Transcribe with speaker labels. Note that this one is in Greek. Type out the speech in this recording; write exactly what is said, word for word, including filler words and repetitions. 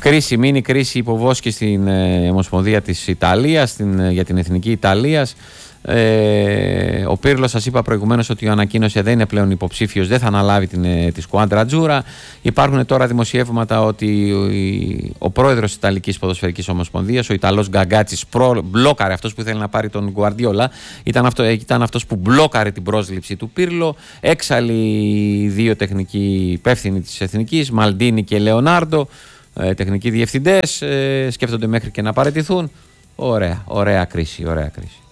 Speaker 1: Κρίση, μείνει κρίση υποβόσκη στην ε, Ομοσπονδία της Ιταλίας, στην, ε, για την Εθνική Ιταλίας. Ε, ο Πύρλος, σας είπα προηγουμένως ότι ανακοίνωσε δεν είναι πλέον υποψήφιος, δεν θα αναλάβει την, ε, τη σκουάντρα Τζούρα. Υπάρχουν τώρα δημοσιεύματα ότι ο, ο πρόεδρος της Ιταλικής Ποδοσφαιρικής Ομοσπονδίας, ο Ιταλός Γκαγκάτσης, μπλόκαρε, αυτός που ήθελε να πάρει τον Γκουαρντιόλα, ήταν, αυτό, ήταν αυτός που μπλόκαρε την πρόσληψη του Πύρλο. Έξαλλοι δύο τεχνικοί υπεύθυνοι της Εθνικής, Μαλντίνι και Λεωνάρντο, ε, τεχνικοί διευθυντές, ε, σκέφτονται μέχρι και να παραιτηθούν. Ωραία, ωραία κρίση, ωραία κρίση.